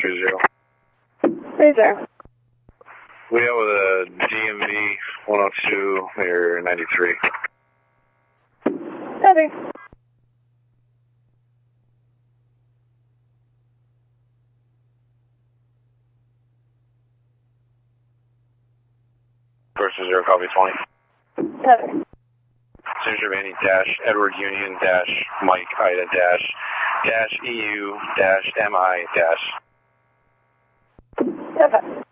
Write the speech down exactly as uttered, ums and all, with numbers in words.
three zero. three zero. We have with a D M V one oh two or ninety-three. Copy. First zero, copy twenty. Copy. Signature Vandy dash Edward Union dash Mike Ida dash dash E U dash M I dash. Copy.